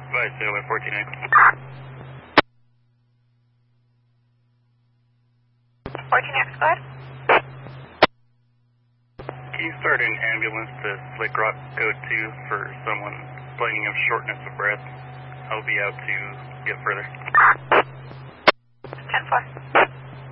Right, so 14A. 14X, go ahead. Can you start an ambulance to Slick Rock Code 2 for someone complaining of shortness of breath? I'll be out to get further. 10-4.